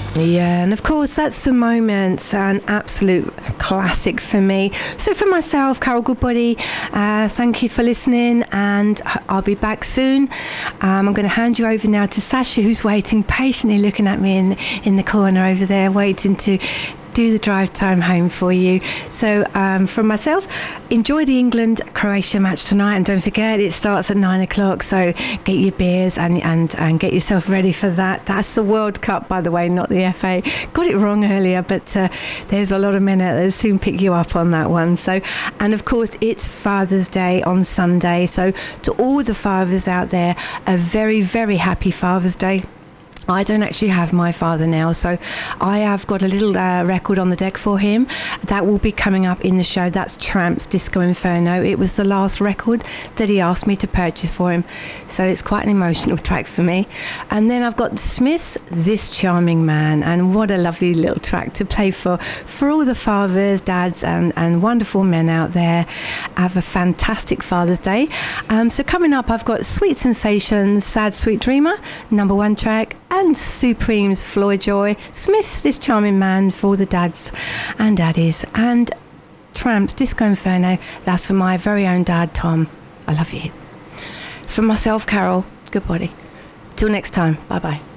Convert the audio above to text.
Yeah, and of course that's the moment, an absolute classic for me. So for myself, Carol Goodbody, thank you for listening, and I'll be back soon. I'm going to hand you over now to Sasha, who's waiting patiently, looking at me in the corner over there, waiting to do the drive time home for you. So from myself, enjoy the England-Croatia match tonight, and don't forget it starts at 9 o'clock, so get your beers and get yourself ready for that. That's the World Cup, by the way, not the FA. Got it wrong earlier, but there's a lot of men out there that soon pick you up on that one. So, and of course it's Father's Day on Sunday, so to all the fathers out there, a very, very happy Father's Day. I don't actually have my father now, so I have got a little record on the deck for him that will be coming up in the show. That's Tramps Disco Inferno. It was the last record that he asked me to purchase for him, so it's quite an emotional track for me. And then I've got the Smiths, This Charming Man, and what a lovely little track to play for all the fathers, dads and wonderful men out there. Have a fantastic Father's Day. So coming up, I've got Sweet Sensations, Sad Sweet Dreamer, number 1 track, and Supreme's Floyd Joy, Smith's This Charming Man for the dads and daddies, and Tramps Disco Inferno, that's for my very own dad, Tom. I love you. From myself, Carol, Goodbody. Till next time, bye bye.